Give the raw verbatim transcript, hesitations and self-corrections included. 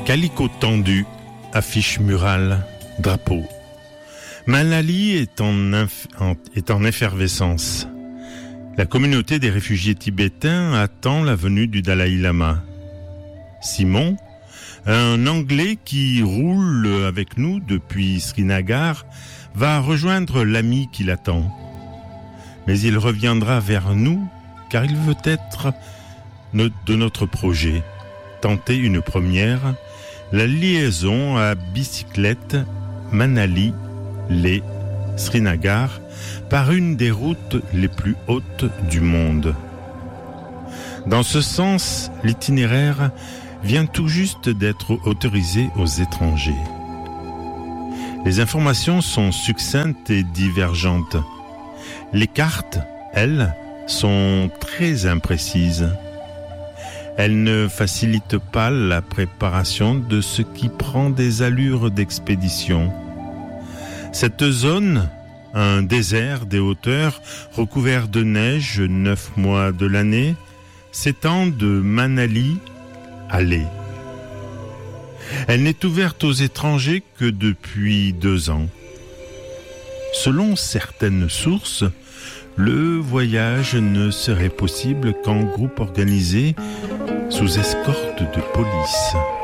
Calicot tendu, affiche murale, drapeau. Manali est en, inf- en, est en effervescence. La communauté des réfugiés tibétains attend la venue du Dalai Lama. Simon, un Anglais qui roule avec nous depuis Srinagar, va rejoindre l'ami qui l'attend. Mais il reviendra vers nous car il veut être de notre projet, tenter une première, la liaison à bicyclette Manali-Leh Srinagar par une des routes les plus hautes du monde. Dans ce sens, l'itinéraire vient tout juste d'être autorisé aux étrangers. Les informations sont succinctes et divergentes. Les cartes, elles, sont très imprécises. Elles ne facilitent pas la préparation de ce qui prend des allures d'expédition. Cette zone, un désert des hauteurs recouvert de neige neuf mois de l'année, s'étend de Manali à Leh. Elle n'est ouverte aux étrangers que depuis deux ans. Selon certaines sources, le voyage ne serait possible qu'en groupe organisé sous escorte de police.